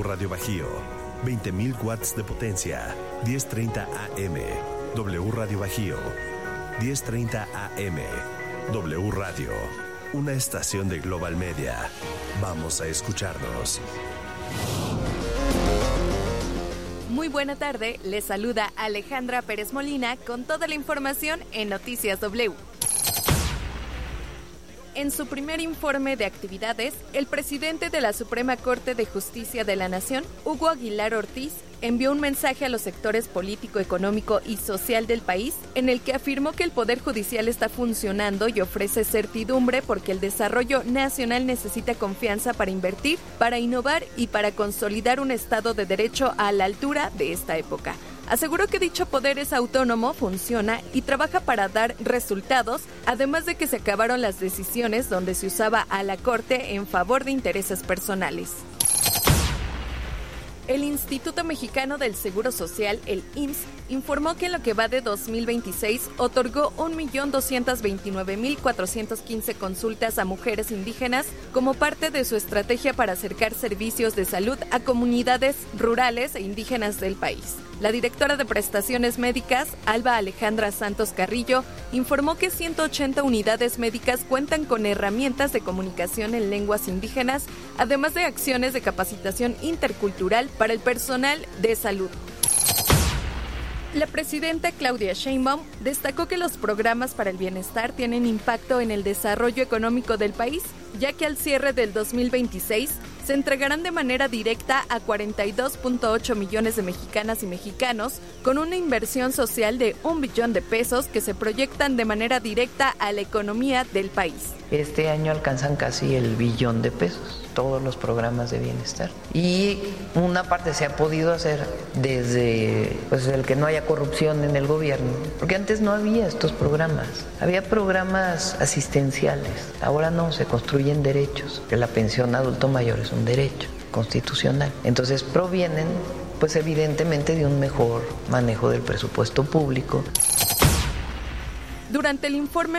Radio Bajío, 20.000 watts de potencia, 10:30 AM. W Radio Bajío, 10:30 AM. W Radio, una estación de Global Media. Vamos a escucharnos. Muy buena tarde, les saluda Alejandra Pérez Molina con toda la información en Noticias W. En su primer informe de actividades, el presidente de la Suprema Corte de Justicia de la Nación, Hugo Aguilar Ortiz, envió un mensaje a los sectores político, económico y social del país, en el que afirmó que el Poder Judicial está funcionando y ofrece certidumbre porque el desarrollo nacional necesita confianza para invertir, para innovar y para consolidar un Estado de Derecho a la altura de esta época. Aseguró que dicho poder es autónomo, funciona y trabaja para dar resultados, además de que se acabaron las decisiones donde se usaba a la Corte en favor de intereses personales. El Instituto Mexicano del Seguro Social, el IMSS, informó que en lo que va de 2026 otorgó 1.229.415 consultas a mujeres indígenas como parte de su estrategia para acercar servicios de salud a comunidades rurales e indígenas del país. La directora de Prestaciones Médicas, Alba Alejandra Santos Carrillo, informó que 180 unidades médicas cuentan con herramientas de comunicación en lenguas indígenas, además de acciones de capacitación intercultural para el personal de salud. La presidenta Claudia Sheinbaum destacó que los programas para el bienestar tienen impacto en el desarrollo económico del país, ya que al cierre del 2026 se entregarán de manera directa a 42.8 millones de mexicanas y mexicanos, con una inversión social de $1 billón que se proyectan de manera directa a la economía del país. Este año alcanzan casi el $1 billón, todos los programas de bienestar. Y una parte se ha podido hacer desde el que no haya corrupción en el gobierno, porque antes no había estos programas. Había programas asistenciales, ahora no, se construyen derechos, que la pensión adulto mayor es un derecho constitucional. Entonces provienen, evidentemente, de un mejor manejo del presupuesto público. Durante el informe